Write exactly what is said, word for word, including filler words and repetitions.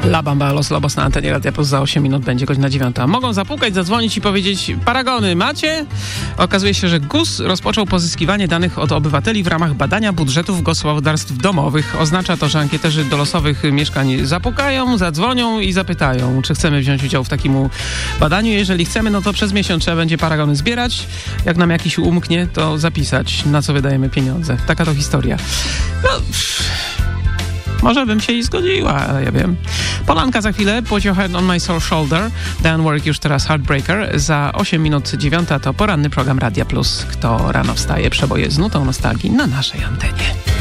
La Bamba Los Lobos na antenie Radia Plus. Za osiem minut będzie godzina dziewiąta. Mogą zapukać, zadzwonić i powiedzieć: paragony macie? Okazuje się, że G U S rozpoczął pozyskiwanie danych od obywateli w ramach badania budżetów gospodarstw domowych. Oznacza to, że ankieterzy do losowych mieszkań zapukają, zadzwonią i zapytają, czy chcemy wziąć udział w takim badaniu. Jeżeli chcemy, no to przez miesiąc trzeba będzie paragony zbierać. Jak nam jakiś umknie, to zapisać, na co wydajemy pieniądze. Taka to historia. No... Może bym się i zgodziła, ale ja wiem. Polanka za chwilę, Put Your Head on My Soul Shoulder. Dan Work już teraz Heartbreaker. Za osiem minut dziewiąta to poranny program Radia Plus. Kto rano wstaje, przeboje z nutą nostalgii na naszej antenie.